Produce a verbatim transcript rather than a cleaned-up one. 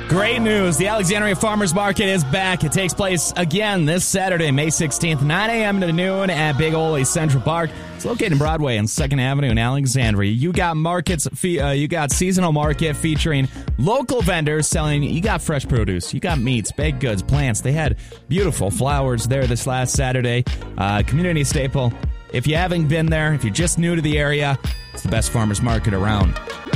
Great news. The Alexandria Farmers Market is back. It takes place again this Saturday, May sixteenth, nine a.m. to noon at Big Ole Central Park. It's located in Broadway and second Avenue in Alexandria. You got markets, uh, you got seasonal market featuring local vendors selling, you got fresh produce, you got meats, baked goods, plants. They had beautiful flowers there this last Saturday. Uh, community staple. If you haven't been there, if you're just new to the area, it's the best farmers market around.